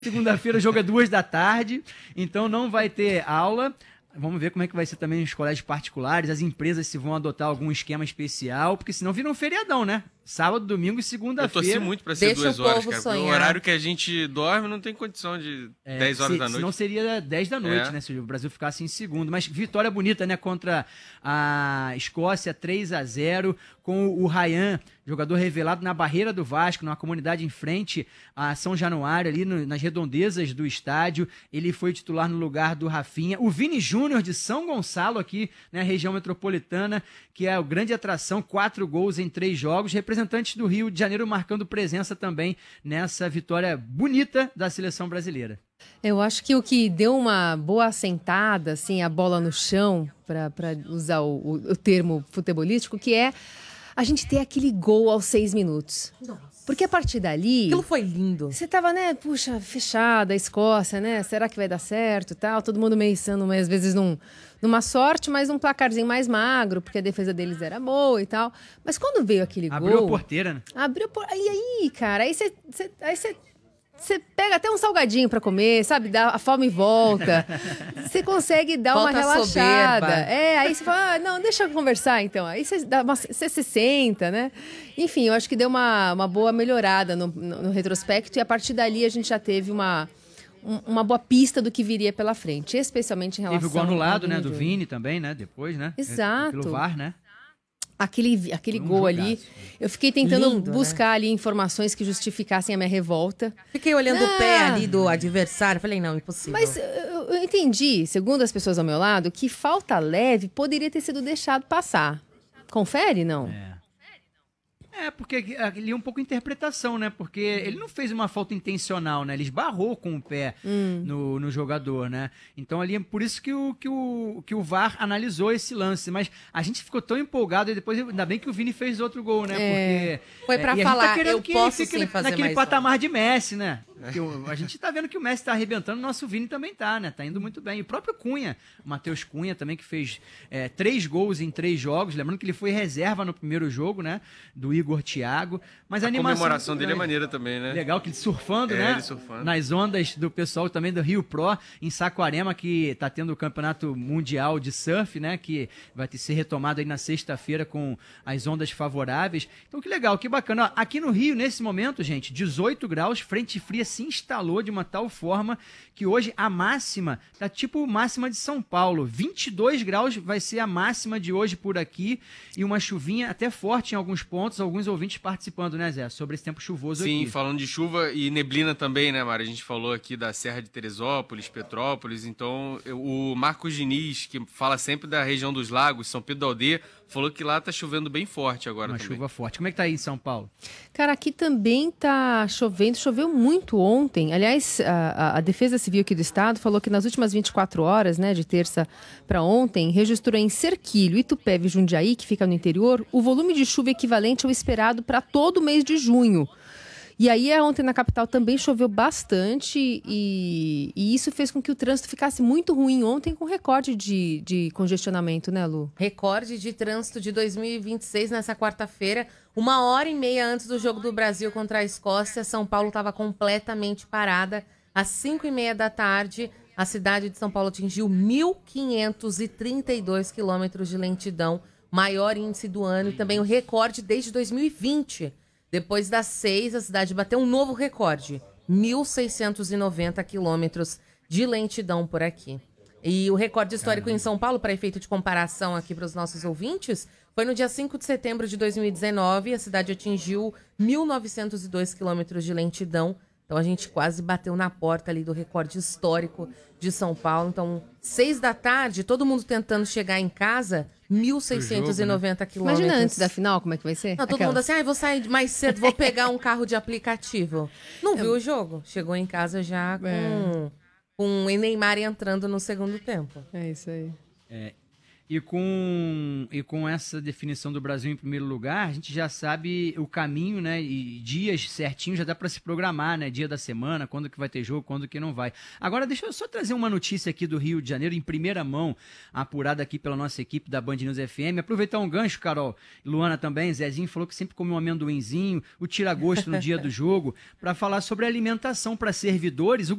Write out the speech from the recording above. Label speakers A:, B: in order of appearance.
A: Segunda-feira o jogo é 14h, então não vai ter aula. Vamos ver como é que vai ser também nos colégios particulares, as empresas se vão adotar algum esquema especial, porque senão vira um feriadão, né? Sábado, domingo e segunda-feira.
B: Eu torci muito pra ser
C: Deixa
B: 2
C: o
B: horas,
C: povo
B: cara.
C: sonhar.
B: O horário que a gente dorme não tem condição de 10 horas da noite.
A: Senão seria 10 da noite, né? Se o Brasil ficasse em segundo. Mas vitória bonita, né? Contra a Escócia, 3-0, com o Ryan, jogador revelado na barreira do Vasco, numa comunidade em frente a São Januário, ali nas redondezas do estádio. Ele foi titular no lugar do Rafinha. O Vini Júnior de São Gonçalo, aqui na região metropolitana, que é a grande atração, 4 gols em 3 jogos. Representantes do Rio de Janeiro marcando presença também nessa vitória bonita da seleção brasileira.
D: Eu acho que o que deu uma boa assentada, assim, a bola no chão, para usar o termo futebolístico, que é a gente ter aquele gol aos 6 minutos.
C: Nossa.
D: Porque a partir dali...
C: Aquilo foi lindo.
D: Você tava, né, puxa, fechada, a Escócia, né? Será que vai dar certo e tal? Todo mundo meio insano, às vezes numa sorte, mas um placarzinho mais magro, porque a defesa deles era boa e tal. Mas quando veio aquele gol...
A: Abriu a porteira, né?
D: E aí, cara, aí você pega até um salgadinho pra comer, sabe? A fome volta. Você consegue dar
C: Volta
D: uma
C: a
D: relaxada.
C: soberba.
D: Aí você fala, não, deixa eu conversar então. Aí você se senta, né? Enfim, eu acho que deu uma boa melhorada no retrospecto. E a partir dali a gente já teve uma boa pista do que viria pela frente. Especialmente em relação...
A: Teve o gol anulado, né? Do Vini também, né? Depois, né?
D: Exato.
A: Pelo VAR, né?
D: Aquele gol ali, eu fiquei tentando
C: Lindo,
D: buscar ali informações que justificassem a minha revolta.
C: Fiquei olhando o pé ali do adversário. Falei, não, impossível.
D: Mas eu entendi, segundo as pessoas ao meu lado, que falta leve poderia ter sido deixado passar. Confere, não?
A: Porque ali é um pouco interpretação, né? Porque ele não fez uma falta intencional, né? Ele esbarrou com o pé no jogador, né? Então ali é por isso que o VAR analisou esse lance. Mas a gente ficou tão empolgado e depois, ainda bem que o Vini fez outro gol, né? Porque
C: foi pra
A: e a gente
C: falar,
A: querendo
C: eu
A: que
C: posso
A: fique
C: sim fazer
A: naquele
C: mais
A: patamar de Messi, né? A gente tá vendo que o Messi tá arrebentando, o nosso Vini também tá, né? Tá indo muito bem. E o próprio Cunha, o Matheus Cunha também, que fez 3 gols em 3 jogos. Lembrando que ele foi reserva no primeiro jogo, né? Do Igor Thiago. Mas a animação
B: comemoração dele é maneira também, né?
A: Legal, que ele surfando, né?
B: Ele surfando.
A: Nas ondas do pessoal também do Rio Pro, em Saquarema, que tá tendo o campeonato mundial de surf, né? Que vai ser retomado aí na sexta-feira com as ondas favoráveis. Então, que legal, que bacana. Ó, aqui no Rio, nesse momento, gente, 18 graus, frente fria se instalou de uma tal forma que hoje a máxima tá tipo máxima de São Paulo. 22 graus vai ser a máxima de hoje por aqui e uma chuvinha até forte em alguns pontos, alguns ouvintes participando, né, Zé? Sobre esse tempo chuvoso aqui.
B: Sim, falando de chuva e neblina também, né, Mara? A gente falou aqui da Serra de Teresópolis, Petrópolis, então o Marcos Diniz, que fala sempre da região dos lagos, São Pedro da Aldeia, falou que lá tá chovendo bem forte agora também.
A: Uma chuva forte. Como é que tá aí em São Paulo?
D: Cara, aqui também tá chovendo, choveu muito ontem. Aliás, a Defesa Civil aqui do Estado falou que nas últimas 24 horas, né, de terça para ontem, registrou em Serquilho, Itupeva e Jundiaí, que fica no interior, o volume de chuva equivalente ao esperado para todo o mês de junho. E aí, ontem na capital também choveu bastante e isso fez com que o trânsito ficasse muito ruim ontem, com recorde de congestionamento, né, Lu?
C: Recorde de trânsito de 2026 nessa quarta-feira. 1h30 antes do jogo do Brasil contra a Escócia, São Paulo estava completamente parada. Às 5h30 da tarde, a cidade de São Paulo atingiu 1.532 quilômetros de lentidão, maior índice do ano e também o recorde desde 2020. Depois das 6, a cidade bateu um novo recorde, 1.690 quilômetros de lentidão por aqui. E o recorde histórico em São Paulo, para efeito de comparação aqui para os nossos ouvintes, foi no dia 5 de setembro de 2019, a cidade atingiu 1.902 quilômetros de lentidão. Então a gente quase bateu na porta ali do recorde histórico de São Paulo. Então, 6 da tarde, todo mundo tentando chegar em casa, 1.690 quilômetros.
D: Imagina antes da final, como é que vai ser?
C: Não, todo mundo assim, vou sair mais cedo, vou pegar um carro de aplicativo. Não viu o jogo? Chegou em casa já com o Neymar entrando no segundo tempo.
D: É isso aí.
A: E com essa definição do Brasil em primeiro lugar, a gente já sabe o caminho, né? E dias certinhos já dá para se programar, né? Dia da semana, quando que vai ter jogo, quando que não vai. Agora, deixa eu só trazer uma notícia aqui do Rio de Janeiro, em primeira mão, apurada aqui pela nossa equipe da Band News FM. Aproveitar um gancho, Carol, e Luana também, Zezinho falou que sempre come um amendoinzinho, o tira-gosto no dia do jogo, para falar sobre alimentação para servidores.